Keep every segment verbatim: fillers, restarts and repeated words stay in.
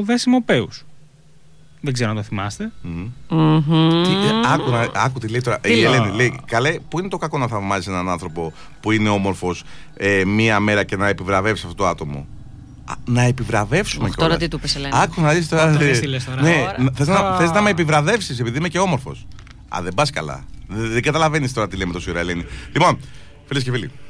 Δεσιμοπαίους. Δεν ξέρω αν το θυμάστε. Mm. Mm-hmm. Τι, άκου, άκου τι λέει τώρα. Τι η Ελένη λέει: καλέ, πού είναι το κακό να θαυμάζεις έναν άνθρωπο που είναι όμορφος ε, μία μέρα και να επιβραβεύσει αυτό το άτομο? Α, να επιβραβεύσουμε κιόλας. Τώρα τι του πες, Ελένη? Άκου να δεις τώρα. Ναι, θες να, θες να με επιβραβεύσεις επειδή είμαι και όμορφος? Α, δεν πας καλά. Δεν, δεν καταλαβαίνεις τώρα τι λέμε τόση ώρα, Ελένη. Λοιπόν, φίλες και φίλοι.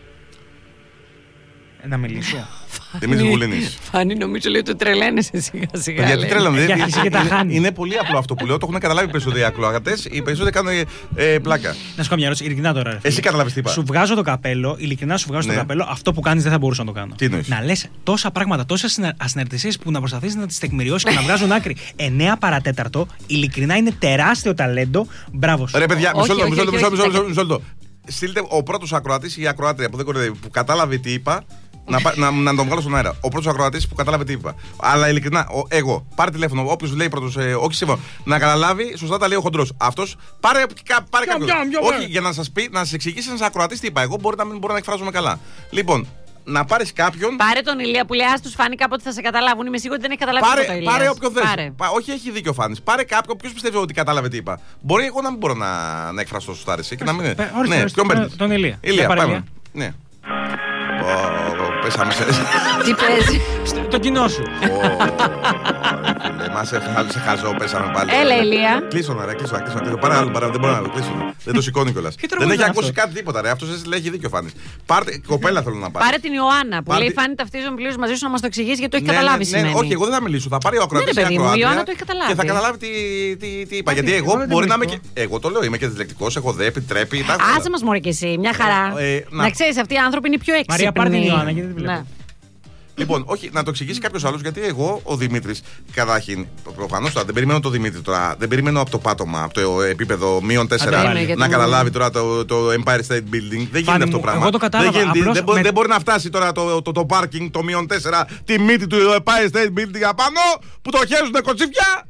Να μιλήσω. Εμείς βουλίνεις. Φάνη, νομίζω λέει ότι τρελαίνεσαι σιγά σιγά. Γιατί τρελαίνονται? Είναι, είναι πολύ απλό αυτό που λέω. Το έχουν καταλάβει οι περισσότεροι ακροατές. Οι περισσότεροι κάνουν ε, πλάκα. Να σου κάνω μια ερώτηση, ειλικρινά τώρα. Εσύ καταλάβεις τι είπα? Σου βγάζω το καπέλο, ειλικρινά σου βγάζω ναι. το καπέλο. Αυτό που κάνεις δεν θα μπορούσα να το κάνω. Τι εννοείς? Να λες τόσα πράγματα, τόσες ασυναρτησίες που να προσπαθείς να τις τεκμηριώσεις και να βγάζουν άκρη. εννέα παρατέταρτο, ειλικρινά είναι τεράστιο ταλέντο. Μπράβο σου. Ρε παιδιά, μισό λεπτό. Στείλτε ο πρώτος ακροατής ή η ακροάτρια που δεν κοροϊδεύει, που κατάλαβε τι είπα, να, να, να τον βγάλω στον αέρα. Ο πρώτος ακροατής που κατάλαβε τι είπα. Αλλά ειλικρινά, ο, εγώ, πάρε τηλέφωνο. Όποιος λέει πρώτος, ε, όχι σύμφωνο, να καταλάβει, σωστά τα λέει ο χοντρός. Αυτός, πάρε, πάρε κάποιον. Όχι, για να σας πει, να σας εξηγήσει ένας ακροατής τι είπα. Εγώ μπορεί να μην μπορώ να εκφράζομαι καλά. Λοιπόν, να πάρεις κάποιον. Πάρε τον Ηλία που λέει: ας τους Φάνη, κάποτε θα σε καταλάβουν. Είμαι σίγουρη ότι δεν έχει καταλάβει πάρε, τίποτα. Ηλίας. Πάρε όποιον θες. Πά, όχι, έχει δίκιο ο Φάνης. Πάρε κάποιον. Ποιος πιστεύει ότι κατάλαβε τι είπα? Μπορεί εγώ να μην μπορώ να, να εκφραστώ σωστά αρέσει και να μην. Ναι, ποιον παίρνει? Τον Ηλία. Ηλία, πάμε. Ναι. Πέσαμε σε. Τι παίζει? Το κοινό σου. Μα σε χαζό, πέσαμε πάλι. Έλα, Ηλία. Κλείσω να ρε, κλείσω να κλείσω. Πάρα άλλο, δεν μπορώ να το κλείσω. Δεν το σηκώνει κιόλας. Δεν έχει ακούσει κάτι τίποτα ρε. Αυτό έχει δίκιο ο Φάνης. Κοπέλα θέλω να πάρει. Πάρε την Ιωάννα που λέει: Φάνη, ταυτίζομαι πλήρως μαζί σου να μας το εξηγήσει γιατί το έχει καταλάβει σημαίνει. Όχι, εγώ δεν θα μιλήσω. Θα πάρει ο ακροατής και θα καταλάβει τι είπα. Γιατί εγώ μπορεί να είμαι και. Εγώ το λέω, είμαι και δυσλεκτικός, έχω δε, επιτρέπει. Άσε μας μωρέ κι εσύ, μια χαρά. Να ξέρεις, αυτοί οι άνθρωποι είναι πιο έξυπνοι. Μαρία, πάρε την Ιωάννα γιατί δεν βλέπω. Λοιπόν, όχι, να το εξηγήσει κάποιος άλλος, γιατί εγώ, ο Δημήτρης, καταρχήν, προφανώς τώρα δεν περιμένω το Δημήτρη τώρα, δεν περιμένω από το πάτωμα, από το επίπεδο μείον τέσσερα, να καταλάβει τώρα το, το Empire State Building. Δεν γίνεται αυτό το πράγμα. Εγώ το κατάλαβα, δεν, απλώς δεν, με... δεν μπορεί να φτάσει τώρα το, το, το parking, το μείον τέσσερα, τη μύτη του Empire State Building απάνω, που το χέζουνε κοτσίφια.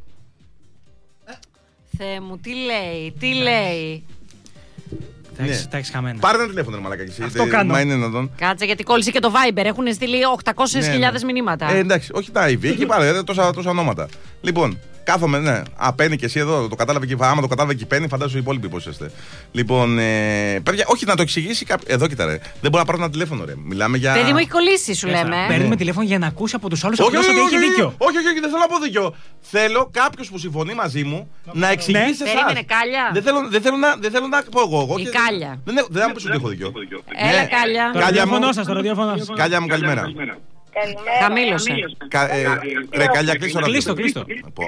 Θεέ μου, τι λέει, τι λέει. Τα έχεις χαμένα. Πάρε ένα τηλέφωνο, ρε μαλάκα. Αυτό κάνω. Κάτσε γιατί κόλλησε και το Viber. Έχουν στείλει οκτακόσιες χιλιάδες μηνύματα. Ε, εντάξει, όχι τα άι βι, εκεί πάρε τόσα, τόσα ονόματα. Λοιπόν, κάθομαι, ναι. Α, Πέννη και εσύ εδώ, το κατάλαβε και άμα το κατάλαβε και η Πέννη, φαντάζομαι οι υπόλοιποι πώς είστε. Λοιπόν, ε, παιδιά, όχι να το εξηγήσει κάποιο. Εδώ κοίτα, ρε. Δεν μπορώ να πάρω ένα τηλέφωνο, ρε. Μιλάμε για. Παιδί μου έχει κολλήσει, σου λέμε. Παίρνουμε τηλέφωνο για να ακούσει από τους άλλους απλώς ότι έχει δίκιο. Όχι, όχι, όχι, δεν θέλω να πω δίκιο. Θέλω κάποιο που συμφωνεί μαζί μου να εξηγήσει σε εσάς. Περίμενε, Κάλια. Δεν θέλω, δεν θέλω, να, δεν θέλω να πω εγώ. Η Κάλια. Δεν, δεν, δεν θα μου πεις ότι έχω δίκιο. Έλα, Κάλια. Το ραδιοφωνό σας, το ραδιοφωνό σας. Κάλια μου, καλημέρα. Χαμήλωσε. Ρε, Κάλια, κλείστο. Κλείστο, κλείστο.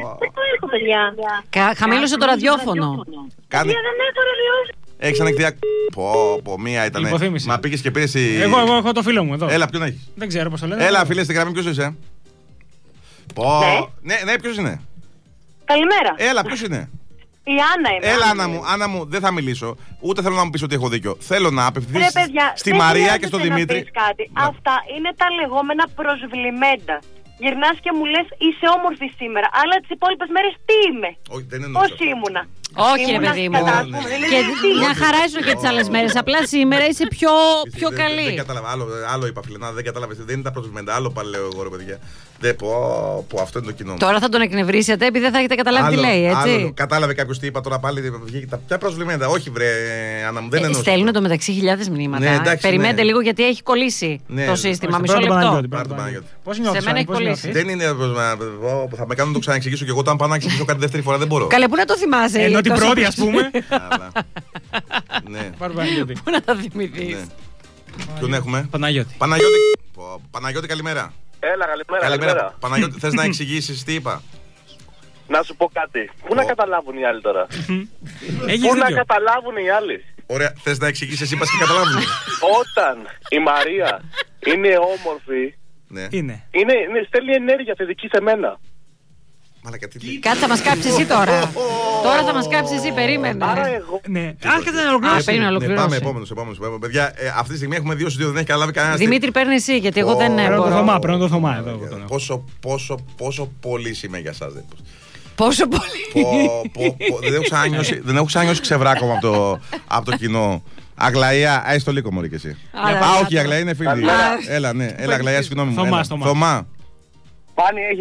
Χαμήλωσε το ραδιόφωνο. Κάνει. Έχεις ανοιχτή. Πω, πω, μία ήταν. Μα πήγες και πήρες η. Εγώ, εγώ έχω το φίλο μου εδώ. Έλα, ποιον έχεις? Δεν ξέρω πώς το λένε. Έλα, φίλε, στην γραμμή, ποιος είσαι? Πω. Ναι, ναι, ποιος είναι? Καλημέρα. Έλα, ποιος είναι? Η Άννα είμαι. Έλα, Άννα μου, Άννα μου, δεν θα μιλήσω. Ούτε θέλω να μου πεις ότι έχω δίκιο. Θέλω να απευθυνθείς στη δεν Μαρία και στον να Δημήτρη. Πεις κάτι. Να. Αυτά είναι τα λεγόμενα προσβλημέντα. Γυρνάς και μου λες είσαι όμορφη σήμερα. Αλλά τις υπόλοιπες μέρες τι είμαι? Όχι, δεν είναι πώς ήμουνα? Όχι, ρε παιδί μου. Και μια χαρά ήσουν και τις άλλες μέρες. Απλά σήμερα είσαι πιο, πιο καλή. Δεν κατάλαβα. Άλλο, άλλο είπα, φιλενά, δεν κατάλαβες. Δεν είναι τα προσβλημέντα. Άλλο πάλι λέω εγώ, ρε παιδιά. Δεν πω, πω, αυτό είναι το κοινό. Τώρα θα τον εκνευρίσετε επειδή δεν θα έχετε καταλάβει άλλο, τι λέει, έτσι. Άλλο, κατάλαβε κάποιος τι είπα τώρα πάλι. Τα ποια προσβλημέντα. Όχι, βρε, Άννα μου, δεν ε, εννοώ. Στέλνουν το μεταξύ χιλιάδες μηνύματα. Ναι, εντάξει, περιμένετε ναι. λίγο γιατί έχει κολλήσει ναι, το σύστημα. Μισό λεπτό. Πώς νιώθεις? Σε μένα έχει κολλήσει. Δεν είναι. Θα με κάνουν να το ξαναεξηγήσω και εγώ όταν πάω να εξηγήσω κάτι δεύτερη φορά δεν μπορώ. Καλέ, πού να το θυμάσαι? Ενώ την πρώτη, ας πούμε. Πού να τα θυμηθείς? Ποιον έχουμε? Παναγιώτη. Παναγιώτη, καλημέρα. Έλα, καλημέρα. Καλημέρα. Παναγιώτη, θες να εξηγήσεις τι είπα? Να σου πω κάτι. Πού να καταλάβουν οι άλλοι τώρα? Πού να καταλάβουν οι άλλοι? Ωραία, θες να εξηγήσεις εσύ πας και καταλάβουν? Όταν η Μαρία είναι όμορφη, είναι. Είναι, είναι, στέλνει ενέργεια θετική σε μένα. Μαλάκα, τι λέει. Κάτι θα μας κάψεις εσύ τώρα. Τώρα θα μας κάψεις εσύ, περίμενε. Άρα εγώ. Ναι, άρχεται να ολοκληρώσει. Ναι, πάμε, επόμενος, επόμενος. Παιδιά, ε, αυτή τη στιγμή έχουμε δύο στους δύο, δεν έχει καταλάβει κανένα. Δημήτρη, παίρνει εσύ, γιατί εγώ δεν μπορώ. μπορώ. Θωμά, πρέπει να το Θωμά εδώ. Πόσο, πόσο, πόσο πολύ είμαι για εσάς. Πόσο πολύ. Δεν έχω ξανανιώσει ξεβράκωμα από το κοινό. Αγλαία, άι στο λύκο μωρή και εσύ. Α, όχι, η Αγλαία είναι φίλη. Έλα, ναι, έλα, Αγλαία, συγγνώμη μου. Θωμά. Θωμά. Πάνη,